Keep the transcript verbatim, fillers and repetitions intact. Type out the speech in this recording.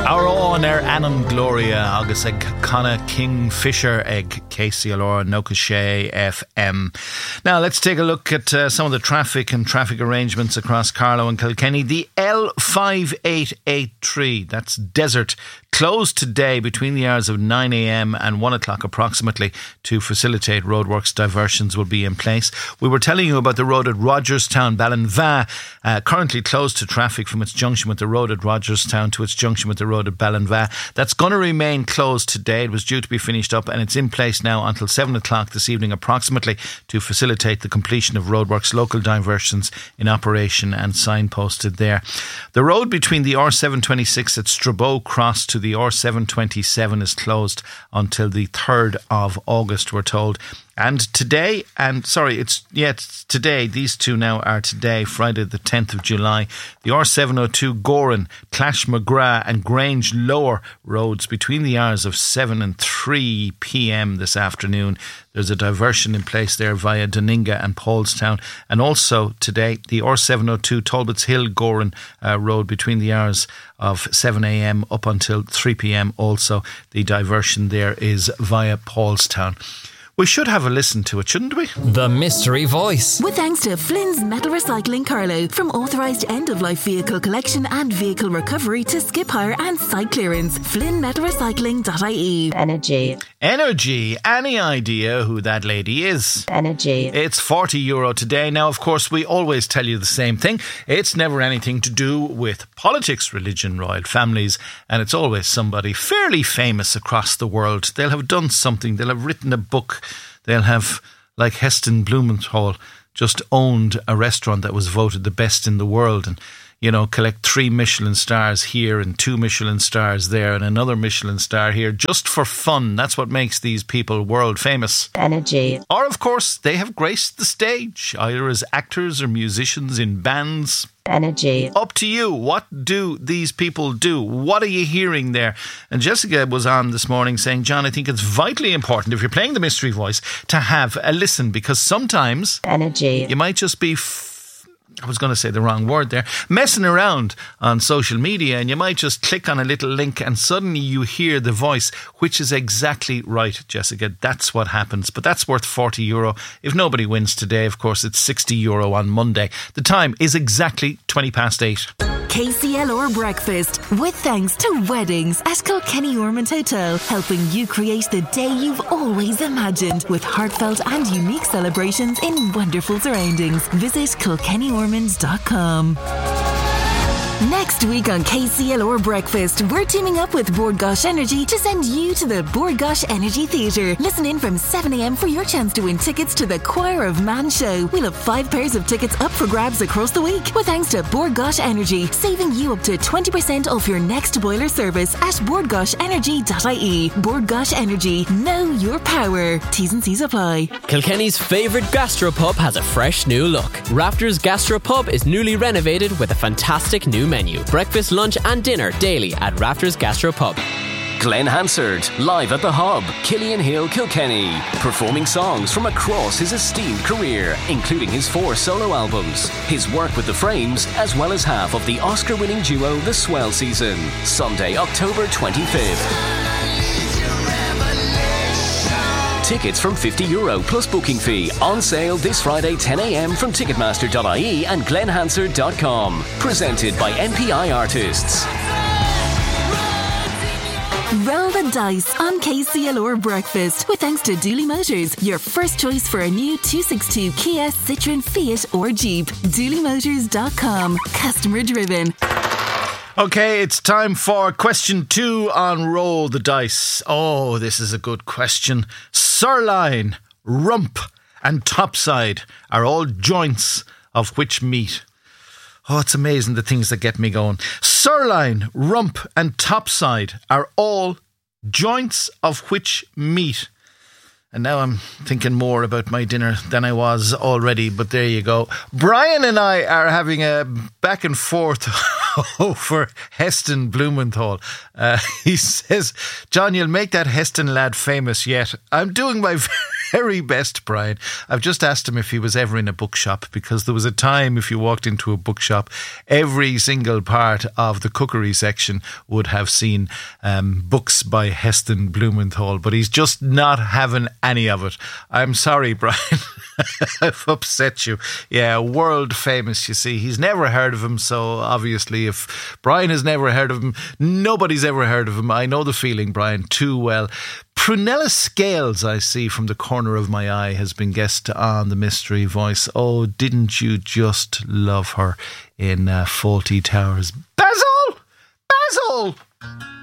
Our own Air Anam Gloria agus ag Conna Kingfisher ag K C L R Nokashay F M. Now let's take a look at uh, some of the traffic and traffic arrangements across Carlow and Kilkenny. The L five eight eight three, that's Desert, closed today between the hours of nine a.m. and one o'clock approximately to facilitate roadworks. Diversions will be in place. We were telling you about the road at Rogerstown, Ballinva, uh, currently closed to traffic from its junction with the road at Rogerstown to its junction with the road at Ballinva. That's going to remain closed today. It was due to be finished up and it's in place now until seven o'clock this evening approximately to facilitate the completion of roadworks. Local diversions in operation and signposted there. The road between the R seven twenty-six at Strabo Cross to the R seven twenty-seven is closed until the third of August, we're told. And today, and sorry, it's yeah, it's today, these two now are today, Friday the tenth of July, the R seven oh two Goran, Clash McGrath and Grange Lower roads between the hours of seven and three p.m. this afternoon. There's a diversion in place there via Doninga and Paulstown. And also today, the R seven oh two Talbots Hill Goran uh, road between the hours of seven a.m. up until three p.m. Also, the diversion there is via Paulstown. We should have a listen to it, shouldn't we? The Mystery Voice. With thanks to Flynn's Metal Recycling Carlow. From authorised end-of-life vehicle collection and vehicle recovery to skip hire and site clearance. flynn metal recycling dot I E. Energy. Energy. Any idea who that lady is? Energy. It's forty euro today. Now, of course, we always tell you the same thing. It's never anything to do with politics, religion, royal families, and it's always somebody fairly famous across the world. They'll have done something. They'll have written a book. They'll have, like Heston Blumenthal, just owned a restaurant that was voted the best in the world and, you know, collect three Michelin stars here and two Michelin stars there and another Michelin star here just for fun. That's what makes these people world famous. Energy. Or, of course, they have graced the stage, either as actors or musicians in bands. Energy. Up to you. What do these people do? What are you hearing there? And Jessica was on this morning saying, John, I think it's vitally important if you're playing the Mystery Voice to have a listen, because sometimes Energy. you might just be f- I was going to say the wrong word there, messing around on social media, and you might just click on a little link and suddenly you hear the voice, which is exactly right, Jessica. That's what happens. But that's worth forty euro. If nobody wins today, of course, it's sixty euro on Monday. The time is exactly twenty past eight. K C L R Breakfast. With thanks to Weddings at Kilkenny Ormond Hotel. Helping you create the day you've always imagined. With heartfelt and unique celebrations in wonderful surroundings. Visit kilkenny ormond dot com. Next week on K C L R Breakfast, we're teaming up with Bord Gáis Energy to send you to the Bord Gáis Energy Theatre. Listen in from seven a.m. for your chance to win tickets to the Choir of Man show. We'll have five pairs of tickets up for grabs across the week. With thanks to Bord Gáis Energy, saving you up to twenty percent off your next boiler service at bord gáis energy dot I E. Bord Gáis Energy, know your power. T's and C's apply. Kilkenny's favourite gastropub has a fresh new look. Rafters Gastropub is newly renovated with a fantastic new menu. Breakfast, lunch and dinner daily at Rafters Gastropub. Glenn Hansard, live at the Hub, Killian Hill, Kilkenny, performing songs from across his esteemed career, including his four solo albums, his work with The Frames, as well as half of the Oscar-winning duo The Swell Season. Sunday, October twenty-fifth. Tickets from fifty euro plus booking fee. On sale this Friday ten a.m. from ticketmaster dot I E and glenn hansard dot com. Presented by N P I Artists. Roll the dice on K C L R Breakfast with thanks to Dooley Motors, your first choice for a new two sixty-two Kia, Citroen, Fiat or Jeep. dooley motors dot com. Customer driven. Okay, it's time for question two on Roll the Dice. Oh, this is a good question. Sirloin, rump and topside are all joints of which meat? Oh, it's amazing the things that get me going. Sirloin, rump and topside are all joints of which meat? And now I'm thinking more about my dinner than I was already, but there you go. Brian and I are having a back and forth over Heston Blumenthal. Uh, he says, John, you'll make that Heston lad famous yet. I'm doing my very best, Brian. I've just asked him if he was ever in a bookshop, because there was a time if you walked into a bookshop, every single part of the cookery section would have seen um, books by Heston Blumenthal, but he's just not having any of it. I'm sorry, Brian. I've upset you. Yeah, world famous, you see. He's never heard of him, so obviously if Brian has never heard of him, nobody's ever heard of him. I know the feeling, Brian, too well. Prunella Scales, I see from the corner of my eye, has been guest on The Mystery Voice. Oh, didn't you just love her in uh, Fawlty Towers? Basil! Basil!